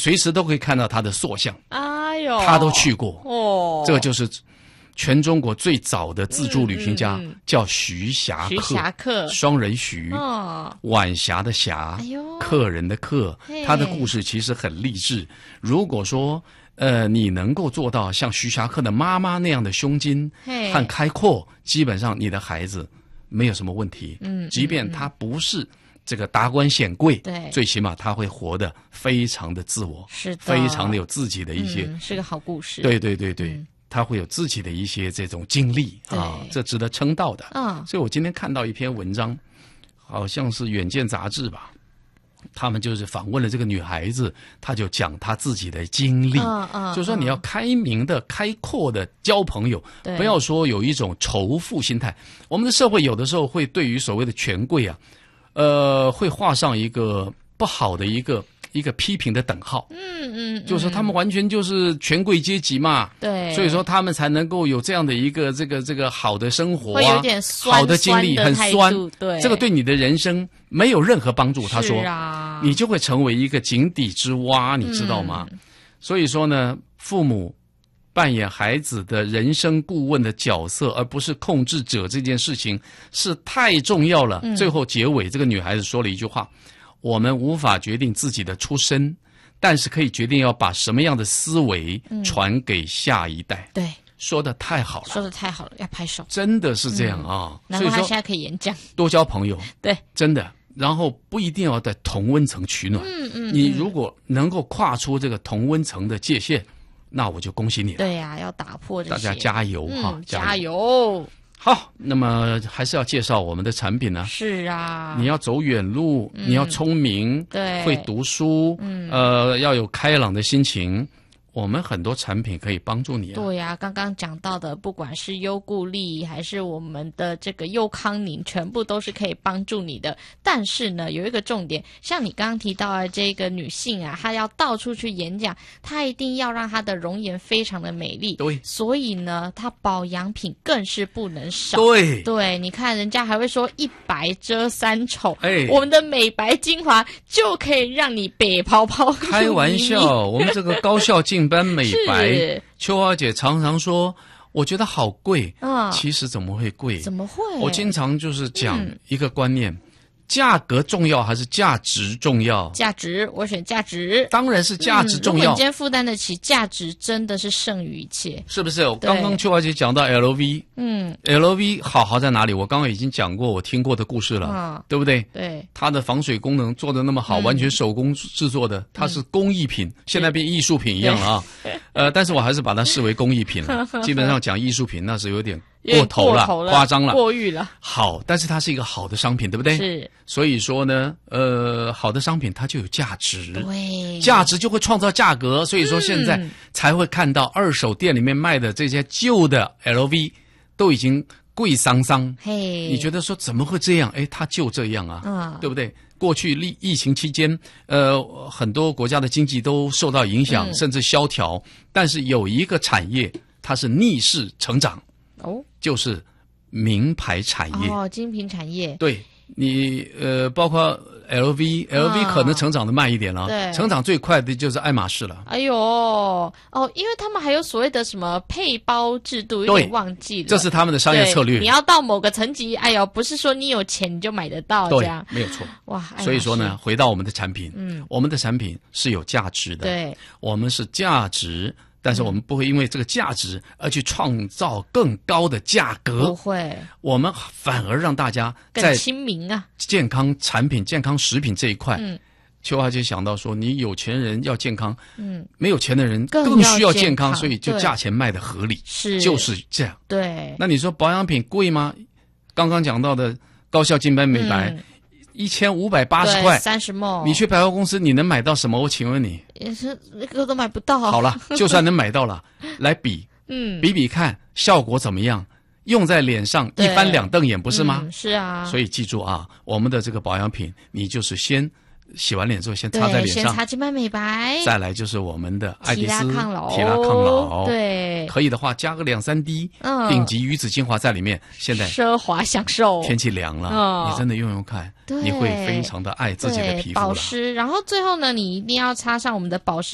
随时都可以看到他的塑像， 哎呦， 他都去过哦， 这个就是全中国最早的自助旅行家，叫徐霞客， 徐霞客， 双人徐，晚霞的霞，客人的客，他的故事其实很励志。如果说你能够做到像徐霞客的妈妈那样的胸襟和开阔，基本上你的孩子没有什么问题。即便他不是这个达官显贵， 对， 最起码他会活得非常的自我， 是的， 非常的有自己的一些， 是个好故事。 对对对对。他会有自己的一些这种经历啊，这值得称道的。所以我今天看到一篇文章，好像是《远见》杂志吧，他们就是访问了这个女孩子，她就讲她自己的经历，就是说你要开明的、开阔的交朋友，不要说有一种仇富心态。我们的社会有的时候会对于所谓的权贵啊，会画上一个不好的一个批评的等号，就是说他们完全就是权贵阶级嘛， 对， 所以说他们才能够有这样的一个这个好的生活啊， 会有点酸好的经历，很酸， 对， 这个对你的人生没有任何帮助。他说， 你就会成为一个井底之蛙，你知道吗？所以说呢，父母扮演孩子的人生顾问的角色，而不是控制者，这件事情是太重要了。最后结尾，这个女孩子说了一句话。我们无法决定自己的出身，但是可以决定要把什么样的思维传给下一代。 对， 说得太好了， 说得太好了，要拍手。 真的是这样啊！ 难怪他现在可以演讲， 多交朋友， 对， 真的。然后不一定要在同温层取暖，你如果能够跨出这个同温层的界限，那我就恭喜你了。 对呀，要打破这些， 大家加油哈！ 加油！ 好，那么还是要介绍我们的产品呢。 是啊， 你要走远路，你要聪明， 对， 会读书，要有开朗的心情。我们很多产品可以帮助你啊。 对呀，刚刚讲到的，不管是优固力还是我们的这个优康宁，全部都是可以帮助你的。但是呢，有一个重点，像你刚刚提到的这个女性啊，她要到处去演讲，她一定要让她的容颜非常的美丽。 对， 所以呢，她保养品更是不能少。对，你看人家还会说一白遮三丑，我们的美白精华就可以让你白泡泡。 开玩笑，我们这个高效净斑美白，秋花姐常常说，我觉得好贵其实怎么会贵？ 怎么会？ 我经常就是讲一个观念。价格重要还是价值重要？ 价值，我选价值。 当然是价值重要。 如果你今天负担得起，价值真的是胜于一切， 是不是？刚刚秋华姐讲到 LV，LV 好在哪里？我刚刚已经讲过我听过的故事了，对不对？ 对， 它的防水功能做得那么好，完全手工制作的，它是工艺品，现在变艺术品一样了啊。但是我还是把它视为工艺品了。基本上讲艺术品，那是有点过头了，夸张了， 过誉了。 好，但是它是一个好的商品，对不对？ 是。 所以说呢，好的商品它就有价值， 对， 价值就会创造价格。所以说现在才会看到二手店里面卖的这些旧的 LV 都已经贵桑桑。你觉得说怎么会这样？它就这样啊，对不对？过去疫情期间，很多国家的经济都受到影响，甚至萧条。但是有一个产业，它是逆势成长，就是名牌产业， 精品产业。 对，你包括 LV 可能成长的慢一点了， 对， 成长最快的就是爱马仕了。 哎呦，因为他们还有所谓的什么配包制度，有点忘记了， 这是他们的商业策略。 你要到某个层级，哎呦，不是说你有钱你就买得到，这样没有错。 哇， 所以说呢，回到我们的产品，我们的产品是有价值的， 对， 我们是价值。但是我们不会因为这个价值而去创造更高的价格， 不会， 我们反而让大家在更亲民啊， 健康产品、健康食品这一块。秋华姐想到说，你有钱人要健康，没有钱的人更需要健康，所以就价钱卖得合理，就是这样。 对， 那你说保养品贵吗？刚刚讲到的高效净斑美白。1580块 ，30ml， 你去百货公司你能买到什么？我请问你， 也是那个都买不到。 好了，就算能买到了，来比，比比看效果怎么样，用在脸上一翻两瞪眼，不是吗？ 是啊。 所以记住啊，我们的这个保养品，你就是先洗完脸之后先擦在脸上， 先擦净斑美白， 再来就是我们的爱迪斯提拉抗老， 对， 可以的话加个2-3滴顶级鱼子精华在里面。现在奢华享受， 天气凉了，你真的用看，你会非常的爱自己的皮肤了。 保湿，然后最后呢，你一定要擦上我们的保湿